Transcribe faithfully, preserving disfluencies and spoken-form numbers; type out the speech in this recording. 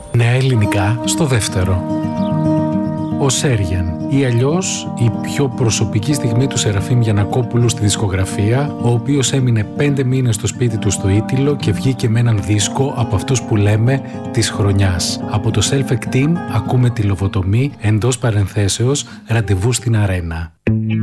Νέα ελληνικά στο δεύτερο. Ο Σέριαν, ή αλλιώς η πιο προσωπική στιγμή του Σεραφείμ Γιαννακόπουλου στη δισκογραφία, ο οποίος έμεινε πέντε μήνες στο σπίτι του στο Ήττιλο και βγήκε με έναν δίσκο από αυτούς που λέμε της χρονιάς. Από το Self-Esteem ακούμε τη Λοβοτομή, εντός παρενθέσεως ραντεβού στην Αρένα.